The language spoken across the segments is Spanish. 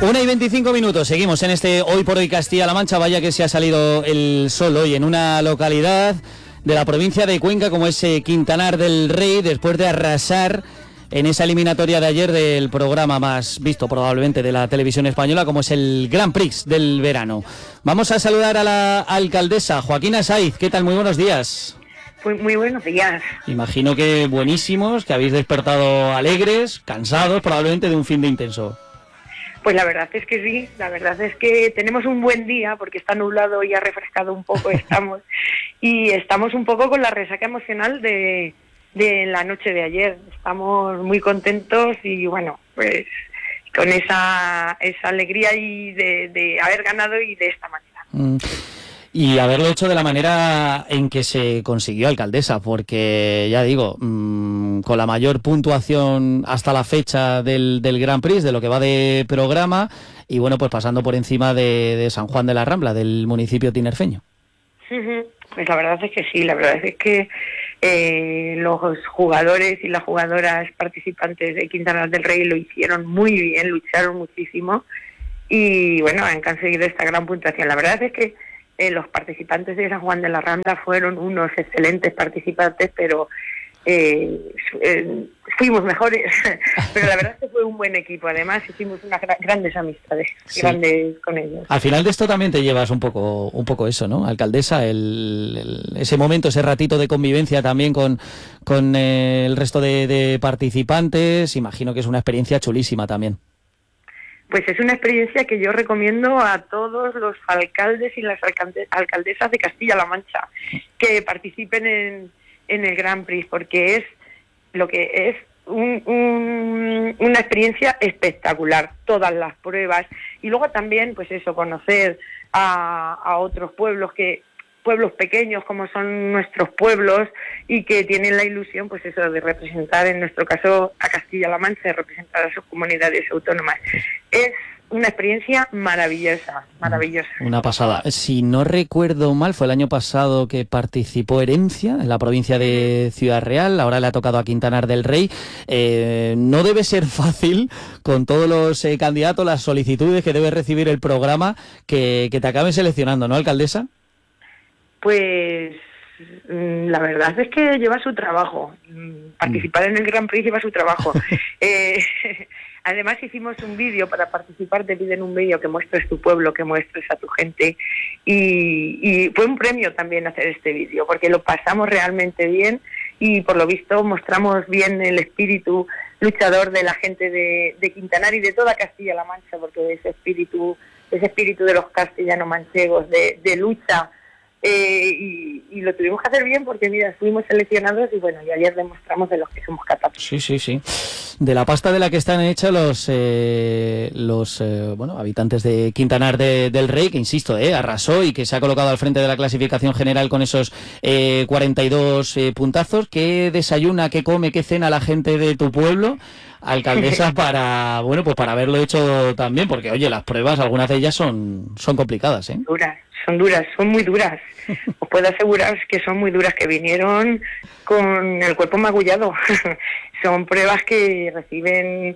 1:25, seguimos en este Hoy por Hoy Castilla-La Mancha. Vaya que se ha salido el sol hoy en una localidad de la provincia de Cuenca como es Quintanar del Rey, después de arrasar en esa eliminatoria de ayer del programa más visto probablemente de la televisión española, como es el Grand Prix del verano. Vamos a saludar a la alcaldesa, Joaquina Saiz. ¿Qué tal? Muy buenos días. Muy buenos días. Imagino que buenísimos, que habéis despertado alegres, cansados probablemente de un fin de intenso. Pues la verdad es que sí, la verdad es que tenemos un buen día porque está nublado y ha refrescado un poco, estamos un poco con la resaca emocional de la noche de ayer. Estamos muy contentos y bueno, pues con esa alegría y de haber ganado y de esta manera. Y haberlo hecho de la manera en que se consiguió, alcaldesa, porque ya digo, con la mayor puntuación hasta la fecha del Grand Prix, de lo que va de programa, y bueno, pues pasando por encima de San Juan de la Rambla, del municipio tinerfeño. Pues la verdad es que sí, la verdad es que los jugadores y las jugadoras participantes de Quintanar del Rey lo hicieron muy bien, lucharon muchísimo y bueno, han conseguido esta gran puntuación. La verdad es que los participantes de San Juan de la Rambla fueron unos excelentes participantes, pero fuimos mejores, pero la verdad es que fue un buen equipo. Además hicimos unas grandes amistades, sí, grandes con ellos. Al final de esto también te llevas un poco eso, ¿no, alcaldesa? Ese momento, ese ratito de convivencia también con el resto de participantes. Imagino que es una experiencia chulísima también. Pues es una experiencia que yo recomiendo a todos los alcaldes y las alcaldesas de Castilla-La Mancha que participen en el Grand Prix, porque es lo que es una experiencia espectacular, todas las pruebas, y luego también, pues eso, conocer a otros pueblos pequeños como son nuestros pueblos y que tienen la ilusión, pues eso, de representar, en nuestro caso, a Castilla-La Mancha, de representar a sus comunidades autónomas. Es una experiencia maravillosa. Una pasada. Si no recuerdo mal, fue el año pasado que participó Herencia en la provincia de Ciudad Real, ahora le ha tocado a Quintanar del Rey. No debe ser fácil con todos los candidatos, las solicitudes que debe recibir el programa, que te acaben seleccionando, ¿no, alcaldesa? Pues la verdad es que lleva su trabajo. Participar en el Grand Prix lleva su trabajo. Además hicimos un vídeo para participar, te piden un vídeo que muestres tu pueblo, que muestres a tu gente, y fue un premio también hacer este vídeo, porque lo pasamos realmente bien y por lo visto mostramos bien el espíritu luchador de la gente de Quintanar y de toda Castilla-La Mancha, porque ese espíritu de los castellano-manchegos de lucha. Y lo tuvimos que hacer bien porque, mira, fuimos seleccionados y bueno, y ayer demostramos de los que somos capaces. Sí. De la pasta de la que están hechos los habitantes de Quintanar del Rey, que insisto, arrasó y que se ha colocado al frente de la clasificación general con esos 42 puntazos. ¿Qué desayuna, qué come, qué cena la gente de tu pueblo, alcaldesa, para haberlo hecho también? Porque, oye, las pruebas, algunas de ellas son complicadas, ¿eh? Son muy duras. Os puedo asegurar que son muy duras, que vinieron con el cuerpo magullado. Son pruebas que reciben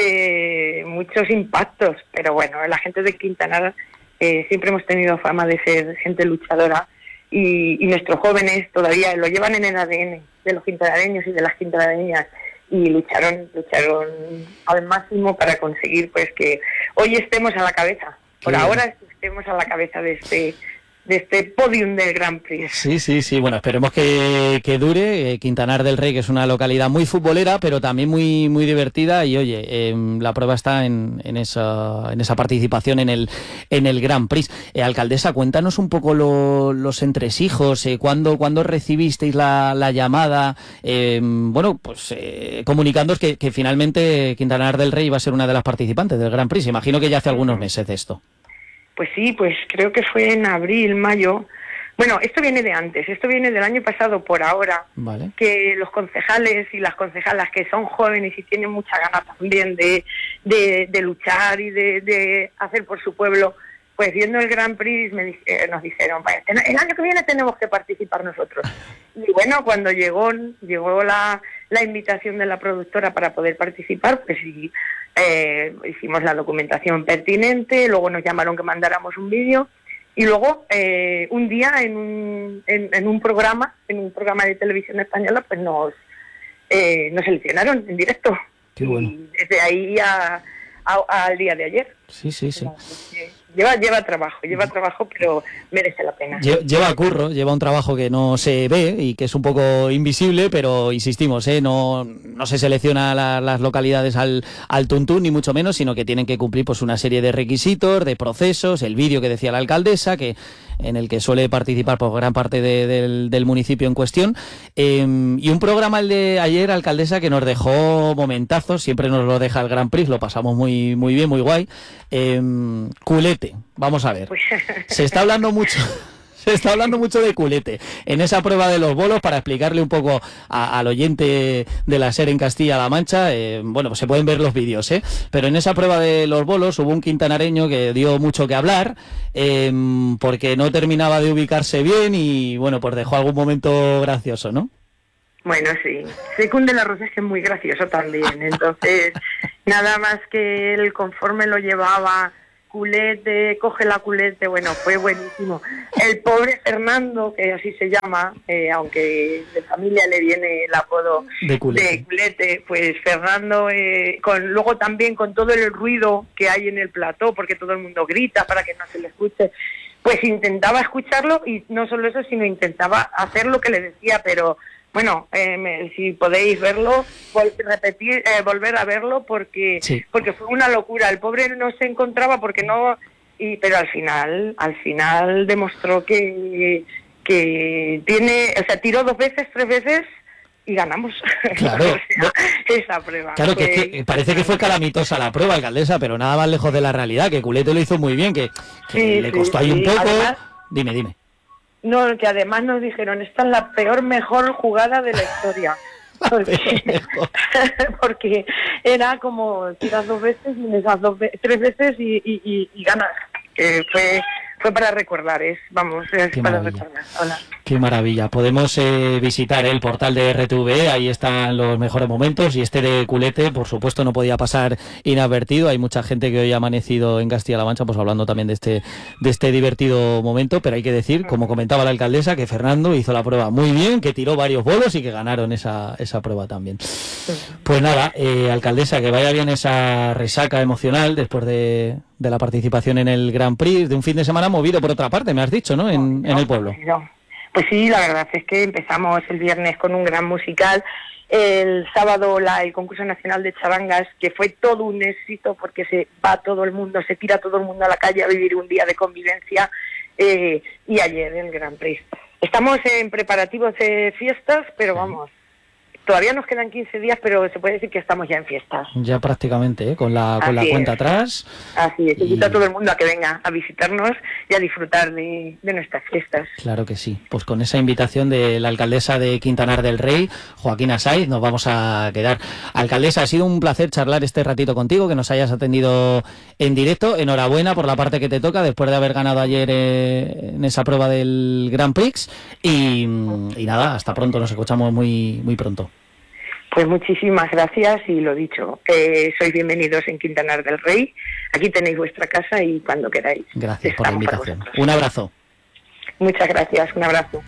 muchos impactos, pero bueno, la gente de Quintanar siempre hemos tenido fama de ser gente luchadora y nuestros jóvenes todavía lo llevan en el ADN de los quintanareños y de las quintanareñas y lucharon al máximo para conseguir pues que hoy estemos a la cabeza. Por ahora estemos a la cabeza de este podium del Grand Prix. Sí. Bueno, esperemos que dure. Quintanar del Rey, que es una localidad muy futbolera, pero también muy divertida. Y oye, la prueba está en esa participación en el Grand Prix. Alcaldesa, cuéntanos un poco los entresijos. ¿Cuándo recibisteis la llamada? Comunicándoos que finalmente Quintanar del Rey va a ser una de las participantes del Grand Prix. Imagino que ya hace algunos meses de esto. Pues sí, pues creo que fue en abril, mayo. Bueno, esto viene de antes, esto viene del año pasado por ahora, vale. Que los concejales y las concejalas que son jóvenes y tienen mucha ganas también de luchar y de hacer por su pueblo, pues viendo el Grand Prix nos dijeron, el año que viene tenemos que participar nosotros. Y bueno, cuando llegó la invitación de la productora para poder participar, pues sí, hicimos la documentación pertinente, luego nos llamaron que mandáramos un vídeo, y luego un día en un programa de televisión española, pues nos seleccionaron en directo. Qué bueno. Y desde ahí al día de ayer. Sí. Lleva trabajo, pero merece la pena. Lleva curro, lleva un trabajo que no se ve y que es un poco invisible, pero insistimos, no se selecciona las localidades al tuntún, ni mucho menos, sino que tienen que cumplir pues una serie de requisitos, de procesos, el vídeo que decía la alcaldesa, en el que suele participar por gran parte del municipio en cuestión, y un programa, el de ayer, alcaldesa, que nos dejó momentazos, siempre nos lo deja el Grand Prix, lo pasamos muy, muy bien, muy guay. Culete, vamos a ver, se está hablando mucho de Culete en esa prueba de los bolos. Para explicarle un poco al oyente de la SER en Castilla-La Mancha, bueno, pues se pueden ver los vídeos, pero en esa prueba de los bolos hubo un quintanareño que dio mucho que hablar, porque no terminaba de ubicarse bien y bueno, pues dejó algún momento gracioso, ¿no? Bueno, sí, Secunde la Rosa es que es muy gracioso también, entonces nada más que él, conforme lo llevaba, culete, coge la culete, bueno, fue buenísimo. El pobre Fernando, que así se llama, aunque de familia le viene el apodo de culete, pues Fernando, luego también con todo el ruido que hay en el plató, porque todo el mundo grita para que no se le escuche, pues intentaba escucharlo, y no solo eso, sino intentaba hacer lo que le decía, pero bueno, si podéis verlo, volver a verlo, porque fue una locura. El pobre no se encontraba pero al final demostró que tiene, o sea, tiró 2 veces, 3 veces y ganamos. Claro. O sea, esa prueba. Claro, que parece que fue calamitosa la prueba, alcaldesa, pero nada más lejos de la realidad, que Culete lo hizo muy bien, que le costó ahí un poco. Además, dime. No, que además nos dijeron, esta es la mejor jugada de la historia. Porque era como tiras 2 veces y le das 3 veces y ganas. Fue para recordar, es para recordar. Hola. Qué maravilla. Podemos visitar el portal de RTV, ahí están los mejores momentos, y este de Culete, por supuesto, no podía pasar inadvertido. Hay mucha gente que hoy ha amanecido en Castilla-La Mancha pues hablando también de este divertido momento, pero hay que decir, como comentaba la alcaldesa, que Fernando hizo la prueba muy bien, que tiró varios bolos y que ganaron esa prueba también. Pues nada, alcaldesa, que vaya bien esa resaca emocional después de la participación en el Grand Prix, de un fin de semana movido por otra parte, me has dicho, ¿no? En el pueblo. Pues sí, la verdad es que empezamos el viernes con un gran musical, el sábado el concurso nacional de charangas, que fue todo un éxito porque se tira todo el mundo a la calle a vivir un día de convivencia, y ayer el Grand Prix. Estamos en preparativos de fiestas, pero vamos, todavía nos quedan 15 días, pero se puede decir que estamos ya en fiestas. Ya prácticamente, con la cuenta atrás. Así es, invita a todo el mundo a que venga a visitarnos y a disfrutar de nuestras fiestas. Claro que sí, pues con esa invitación de la alcaldesa de Quintanar del Rey, Joaquina Saiz, nos vamos a quedar. Alcaldesa, ha sido un placer charlar este ratito contigo, que nos hayas atendido en directo. Enhorabuena por la parte que te toca, después de haber ganado ayer en esa prueba del Grand Prix. Y nada, hasta pronto, nos escuchamos muy, muy pronto. Pues muchísimas gracias, y lo dicho, sois bienvenidos en Quintanar del Rey. Aquí tenéis vuestra casa y cuando queráis. Gracias por la invitación. Un abrazo. Muchas gracias, un abrazo.